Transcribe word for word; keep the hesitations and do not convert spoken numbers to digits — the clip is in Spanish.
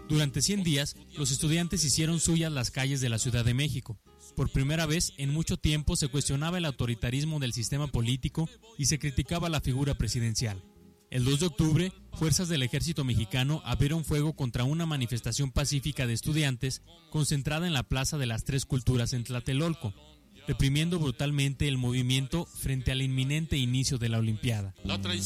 Durante cien días, los estudiantes hicieron suyas las calles de la Ciudad de México. Por primera vez en mucho tiempo se cuestionaba el autoritarismo del sistema político y se criticaba la figura presidencial. El dos de octubre, fuerzas del ejército mexicano abrieron fuego contra una manifestación pacífica de estudiantes concentrada en la Plaza de las Tres Culturas en Tlatelolco, reprimiendo brutalmente el movimiento frente al inminente inicio de la Olimpiada.